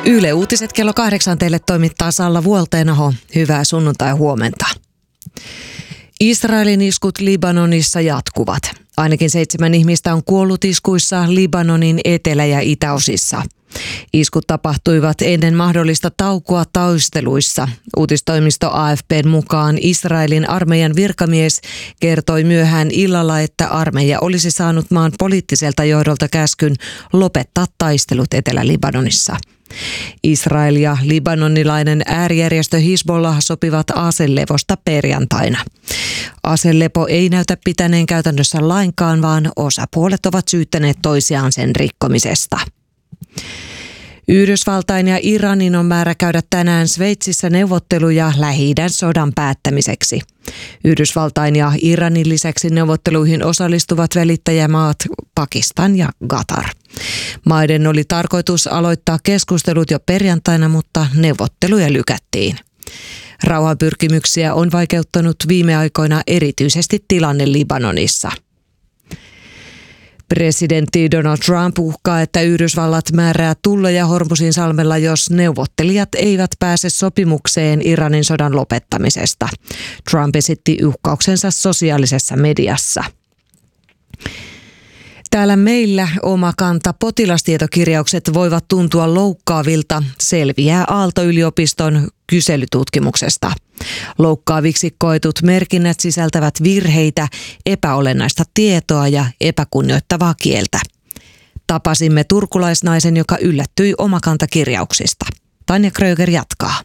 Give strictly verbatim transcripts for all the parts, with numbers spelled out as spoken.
Yle Uutiset kello kahdeksan teille toimittaa Salla Vuolteenaho. Hyvää sunnuntai-huomenta. Israelin iskut Libanonissa jatkuvat. Ainakin seitsemän ihmistä on kuollut iskuissa Libanonin etelä- ja itäosissa. Iskut tapahtuivat ennen mahdollista taukoa taisteluissa. Uutistoimisto A F P:n mukaan Israelin armeijan virkamies kertoi myöhään illalla, että armeija olisi saanut maan poliittiselta johdolta käskyn lopettaa taistelut Etelä-Libanonissa. Israel ja libanonilainen äärijärjestö Hizbollah sopivat aselevosta perjantaina. Aselepo ei näytä pitäneen käytännössä lainkaan, vaan osapuolet ovat syyttäneet toisiaan sen rikkomisesta. Yhdysvaltain ja Iranin on määrä käydä tänään Sveitsissä neuvotteluja Lähi-idän sodan päättämiseksi. Yhdysvaltain ja Iranin lisäksi neuvotteluihin osallistuvat välittäjämaat Pakistan ja Qatar. Maiden oli tarkoitus aloittaa keskustelut jo perjantaina, mutta neuvotteluja lykättiin. Rauhanpyrkimyksiä on vaikeuttanut viime aikoina erityisesti tilanne Libanonissa. Presidentti Donald Trump uhkaa, että Yhdysvallat määrää tulleja Hormuzin salmella, jos neuvottelijat eivät pääse sopimukseen Iranin sodan lopettamisesta. Trump esitti uhkauksensa sosiaalisessa mediassa. Täällä meillä Omakanta potilastietokirjaukset voivat tuntua loukkaavilta, selviää Aalto-yliopiston kyselytutkimuksesta. Loukkaaviksi koetut merkinnät sisältävät virheitä, epäolennaista tietoa ja epäkunnioittavaa kieltä. Tapasimme turkulaisnaisen, joka yllättyi Omakanta-kirjauksista. Tanja Kröger jatkaa.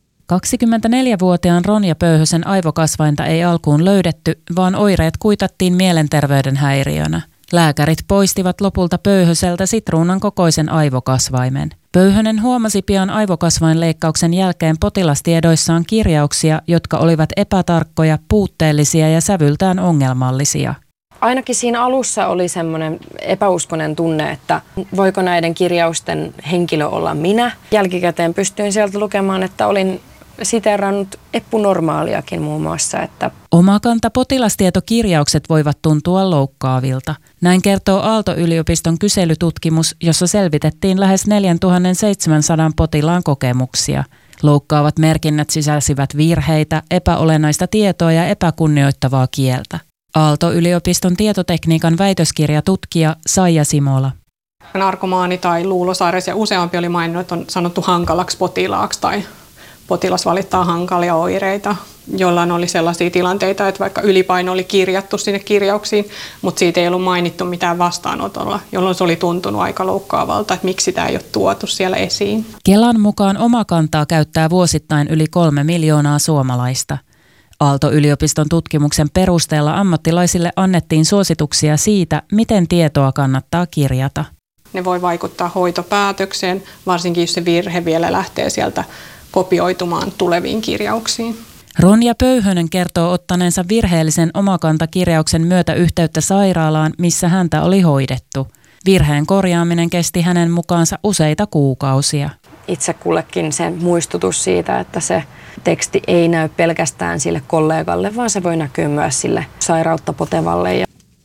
kaksikymmentäneljävuotiaan Ronja Pöyhösen aivokasvainta ei alkuun löydetty, vaan oireet kuitattiin mielenterveyden häiriönä. Lääkärit poistivat lopulta Pöyhöseltä sitruunan kokoisen aivokasvaimen. Pöyhönen huomasi pian aivokasvainleikkauksen jälkeen potilastiedoissaan kirjauksia, jotka olivat epätarkkoja, puutteellisia ja sävyltään ongelmallisia. Ainakin siinä alussa oli semmoinen epäuskonen tunne, että voiko näiden kirjausten henkilö olla minä. Jälkikäteen pystyin sieltä lukemaan, että olin siteerannut epunormaaliakin muun muassa. Että Omakanta potilastietokirjaukset voivat tuntua loukkaavilta. Näin kertoo Aalto-yliopiston kyselytutkimus, jossa selvitettiin lähes neljätuhattaseitsemänsataa potilaan kokemuksia. Loukkaavat merkinnät sisälsivät virheitä, epäolennaista tietoa ja epäkunnioittavaa kieltä. Aalto-yliopiston tietotekniikan väitöskirjatutkija Saija Simola. Narkomaani tai luulosairaus ja useampi oli maininnut, että on sanottu hankalaksi potilaaksi tai potilas valittaa hankalia oireita, jollain oli sellaisia tilanteita, että vaikka ylipaino oli kirjattu sinne kirjauksiin, mutta siitä ei ollut mainittu mitään vastaanotolla, jolloin se oli tuntunut aika loukkaavalta, että miksi sitä ei ole tuotu siellä esiin. Kelan mukaan Omakantaa käyttää vuosittain yli kolme miljoonaa suomalaista. Aalto-yliopiston tutkimuksen perusteella ammattilaisille annettiin suosituksia siitä, miten tietoa kannattaa kirjata. Ne voi vaikuttaa hoitopäätökseen, varsinkin jos se virhe vielä lähtee sieltä kopioitumaan tuleviin kirjauksiin. Ronja Pöyhönen kertoo ottaneensa virheellisen Omakanta-kirjauksen myötä yhteyttä sairaalaan, missä häntä oli hoidettu. Virheen korjaaminen kesti hänen mukaansa useita kuukausia. Itse kullekin se muistutus siitä, että se teksti ei näy pelkästään sille kollegalle, vaan se voi näkyä myös sille sairautta potevalle.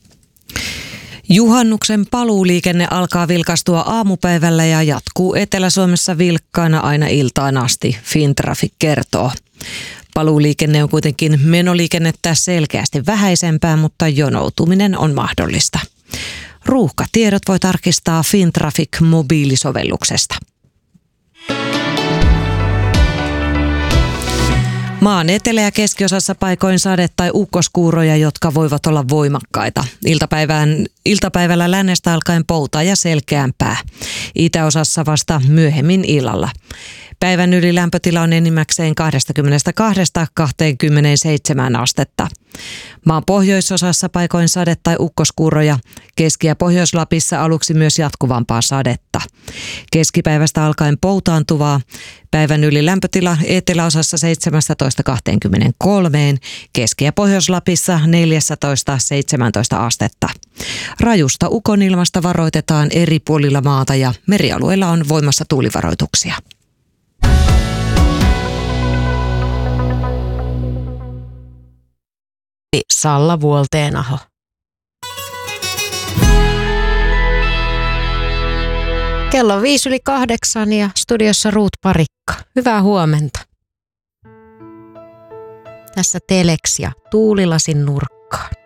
Juhannuksen paluuliikenne alkaa vilkastua aamupäivällä ja jatkuu Etelä-Suomessa vilkkaana aina iltaan asti, Fintraffic kertoo. Paluuliikenne on kuitenkin menoliikennettä selkeästi vähäisempää, mutta jonoutuminen on mahdollista. Ruuhkatiedot voi tarkistaa Fintraffic mobiilisovelluksesta. Maan etelä- ja keskiosassa paikoin sade- tai ukkoskuuroja, jotka voivat olla voimakkaita. Iltapäivän, iltapäivällä lännestä alkaen poutaa ja selkeämpää. Itäosassa vasta myöhemmin illalla. Päivän yli lämpötila on enimmäkseen kaksikymmentäkaksi kaksikymmentäseitsemän astetta. Maan pohjoisosassa paikoin sade- tai ukkoskuuroja. Keski- ja Pohjois-Lapissa aluksi myös jatkuvampaa sadetta. Keskipäivästä alkaen poutaantuvaa. Päivän yli lämpötila eteläosassa seitsemästätoista kaksikymmentäkolme, Keski- ja Pohjois-Lapissa neljätoista seitsemäntoista astetta. Rajusta ukonilmasta varoitetaan eri puolilla maata ja merialueilla on voimassa tuulivaroituksia. Salla Vuolteenaho. Kello on viisi yli kahdeksan ja studiossa Ruut Parikka. Hyvää huomenta. Tässä Telex ja Tuulilasin nurkkaan.